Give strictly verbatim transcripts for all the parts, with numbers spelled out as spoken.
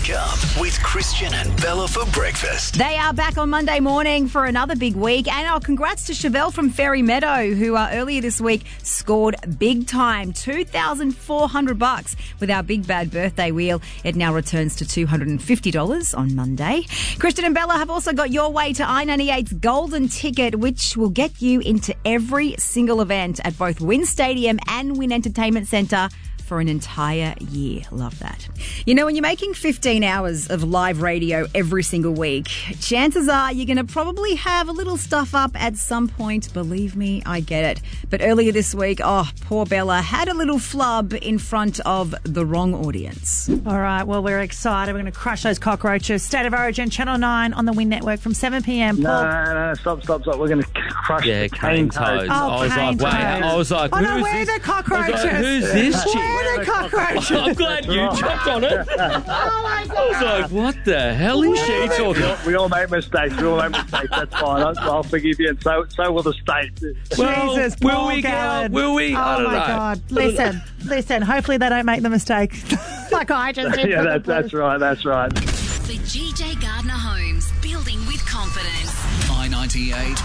Wake up with Christian and Bella for breakfast. They are back on Monday morning for another big week. And our congrats to Chevelle from Fairy Meadow, who uh, earlier this week scored big time, two thousand four hundred bucks with our Big Bad Birthday Wheel. It now returns to two hundred fifty dollars on Monday. Christian and Bella have also got your way to I ninety-eight's Golden Ticket, which will get you into every single event at both Wynn Stadium and Wynn Entertainment Centre for an entire year. Love that. You know, when you're making fifteen hours of live radio every single week, chances are you're going to probably have a little stuff up at some point. Believe me, I get it. But earlier this week, oh, poor Bella had a little flub in front of the wrong audience. All right, well, we're excited. We're going to crush those cockroaches. State of Origin, Channel nine on the Wynn Network from seven p.m. No, Paul. no, no, stop, stop, stop. We're going to crush Yeah, the cane cane toads. toads. Oh, I was cane like, wait, toads. I was like, Oh, no, who's where are this? the I was cockroaches? like, who's this chick? Where are the cockroaches? I'm glad you jumped on it. Oh, my God. I was like, what the hell is she We talking all, about? we all make mistakes. We all make mistakes. That's fine. I'll, I'll forgive you, and so so will the state. Well, Jesus, will Paul we go? Gallen. Will we? Oh, I don't my know. God. Listen, listen. Hopefully they don't make the mistake like I just did. Yeah, that, that's right. That's right. The G J Gardner Homes, building with confidence. I ninety-eight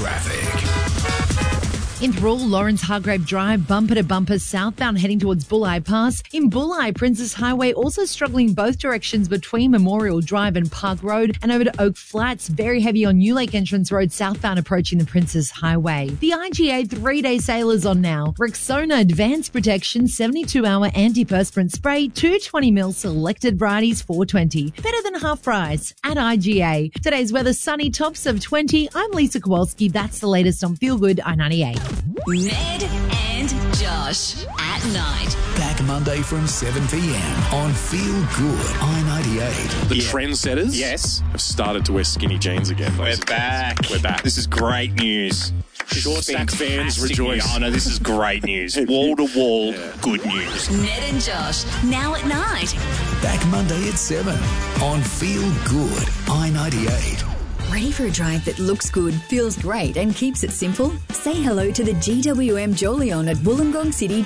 traffic. In Thrall, Lawrence Hargrave Drive, bumper to bumper southbound heading towards Bulli Pass. In Bulli, Princess Highway also struggling both directions between Memorial Drive and Park Road, and over to Oak Flats, very heavy on New Lake Entrance Road southbound approaching the Princess Highway. The I G A three-day sale is on now. Rexona Advanced Protection seventy-two hour antiperspirant spray, two twenty mil selected varieties, four twenty. Better than half price at I G A. Today's weather, sunny, tops of twenty. I'm Lisa Kowalski. That's the latest on Feel Good I ninety-eight. Ned and Josh at night. Back Monday from seven p.m. on Feel Good I ninety-eight. The trendsetters Yes. have started to wear skinny jeans again. We're back. We're back. This is great news. Short stack fans Fantastic rejoice. news. Oh, no, this is great news. Wall to wall, Yeah. good news. Ned and Josh, now at night. Back Monday at seven on Feel Good I ninety-eight. Ready for a drive that looks good, feels great and keeps it simple? Say hello to the G W M Jolion at Wollongong City